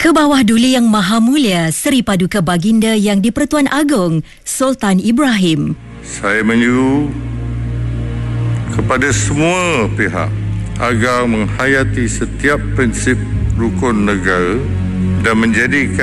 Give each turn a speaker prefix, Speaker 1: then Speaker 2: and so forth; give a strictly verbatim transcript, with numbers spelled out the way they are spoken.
Speaker 1: Ke bawah Duli Yang Maha Mulia Seri Paduka Baginda Yang di-Pertuan Agong Sultan Ibrahim.
Speaker 2: Saya menyuruh kepada semua pihak agar menghayati setiap prinsip rukun negara dan menjadikan